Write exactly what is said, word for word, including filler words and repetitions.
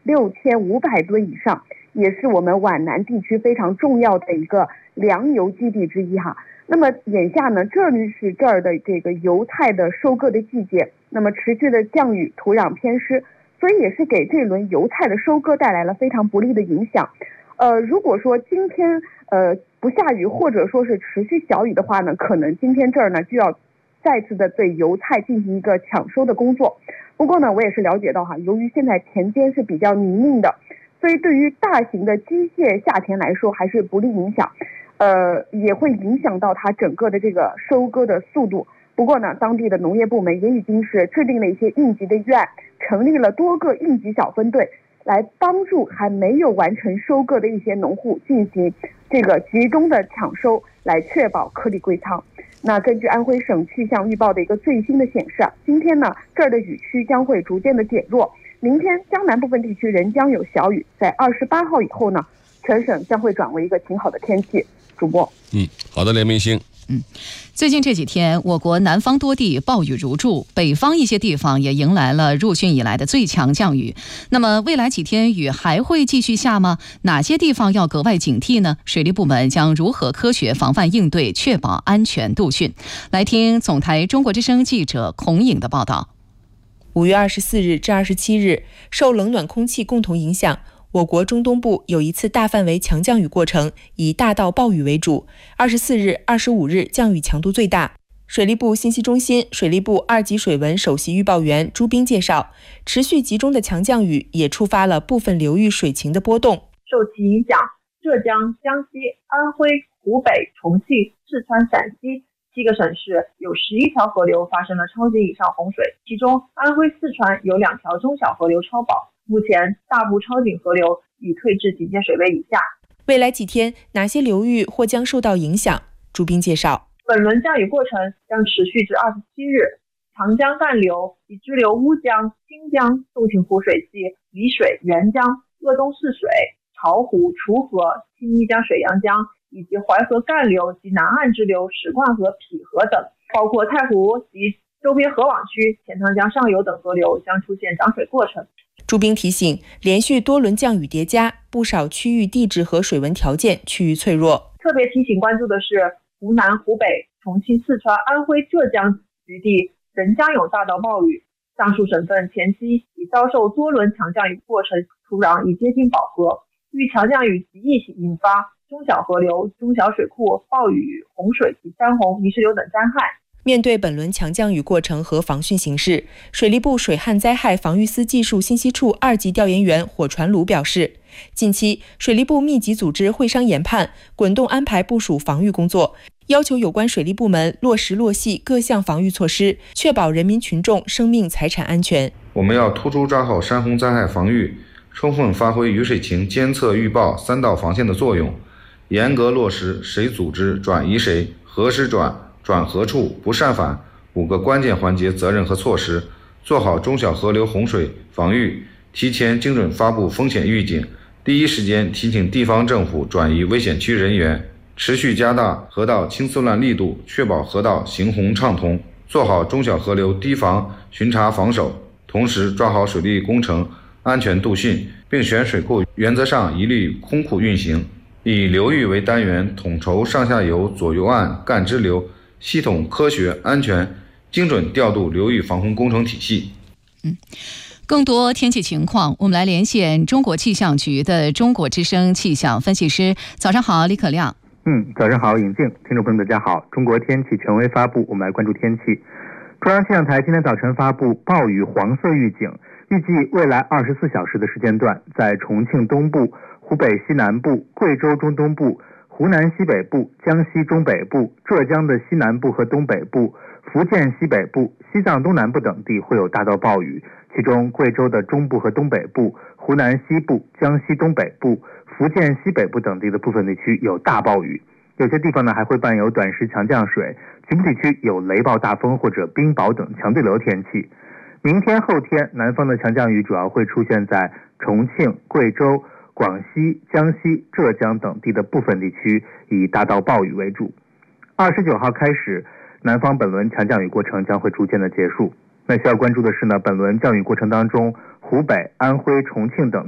六千五百吨以上，也是我们皖南地区非常重要的一个粮油基地之一哈。那么眼下呢，这里是这儿的这个油菜的收割的季节，那么持续的降雨，土壤偏湿，所以也是给这轮油菜的收割带来了非常不利的影响。呃，如果说今天呃不下雨，或者说是持续小雨的话呢，可能今天这儿呢就要再次的对油菜进行一个抢收的工作。不过呢，我也是了解到哈，由于现在田间是比较泥泞的，所以对于大型的机械下田来说还是不利影响。呃，也会影响到它整个的这个收割的速度。不过呢，当地的农业部门也已经是制定了一些应急的预案，成立了多个应急小分队，来帮助还没有完成收割的一些农户进行这个集中的抢收，来确保颗粒归仓。那根据安徽省气象预报的一个最新的显示啊，今天呢这儿的雨区将会逐渐的减弱，明天江南部分地区仍将有小雨，在二十八号以后呢，全省将会转为一个晴好的天气。主播， 嗯，好的，连明星。 嗯，最近这几天，我国南方多地暴雨如注，北方一些地方也迎来了入汛以来的最强降雨。那么未来几天雨还会继续下吗？哪些地方要格外警惕呢？水利部门将如何科学防范应对，确保安全度汛？来听总台中国之声记者孔颖的报道。 五月二十四日至二十七日，受冷暖空气共同影响，我国中东部有一次大范围强降雨过程，以大到暴雨为主。二十四日、二十五日降雨强度最大。水利部信息中心水利部二级水文首席预报员朱斌介绍，持续集中的强降雨也触发了部分流域水情的波动。 受其影响，浙江、江西、安徽、湖北、重庆、四川、陕西七个省市有十一条河流发生了超级以上洪水，其中安徽、四川有两条中小河流超保。目前大部超警河流已退至警戒水位以下。 未来几天哪些流域或将受到影响？朱斌介绍， 本轮降雨过程将持续至二十七日，长江干流及支流乌江、新江、洞庭湖水系、沂水、沅江、鄂东泗水、巢湖、滁河、青衣江、水阳江以及淮河干流及南岸支流史灌河、淠河等，包括太湖及周边河网区、钱塘江上游等河流将出现涨水过程。 朱斌提醒，连续多轮降雨叠加，不少区域地质和水文条件趋于脆弱。 特别提醒关注的是，湖南、湖北、重庆、四川、安徽、浙江局地仍将有大到暴雨。上述省份前期已遭受多轮强降雨过程，土壤已接近饱和，遇强降雨极易引发中小河流、中小水库暴雨、洪水及山洪、泥石流等灾害。 面对本轮强降雨过程和防汛形势，水利部水旱灾害防御司技术信息处二级调研员火传鲁表示，近期水利部密集组织会商研判，滚动安排部署防御工作，要求有关水利部门落实落细各项防御措施，确保人民群众生命财产安全。 我们要突出抓好山洪灾害防御，充分发挥雨水情监测预报三道防线的作用，严格落实谁组织转移谁、何时转、转何处、不擅返五个关键环节责任和措施，做好中小河流洪水防御，提前精准发布风险预警，第一时间提醒地方政府转移危险区人员，持续加大河道清丝乱力度，确保河道行洪畅通，做好中小河流堤防巡查防守，同时抓好水利工程安全度汛，并选水库原则上一律空库运行，以流域为单元，统筹上下游、左右岸、干支流，系统、科学、安全、精准调度流域防洪工程体系。 嗯，更多天气情况，我们来连线中国气象局的中国之声气象分析师。早上好，李可亮。 嗯，早上好，尹静，听众朋友大家好。中国天气权威发布，我们来关注天气。中央气象台今天早晨发布暴雨黄色预警，预计未来二十四小时的时间段，在重庆东部、湖北西南部、贵州中东部、湖南西北部、江西中北部、浙江的西南部和东北部、福建西北部、西藏东南部等地会有大到暴雨，其中贵州的中部和东北部、湖南西部、江西东北部、福建西北部等地的部分地区有大暴雨，有些地方呢还会伴有短时强降水，局部地区有雷暴大风或者冰雹等强对流天气。明天后天，南方的强降雨主要会出现在重庆、贵州、广西、江西、浙江等地的部分地区，以大到暴雨为主。二十九号开始，南方本轮强降雨过程将会逐渐的结束。那需要关注的是呢，本轮降雨过程当中，湖北、安徽、重庆等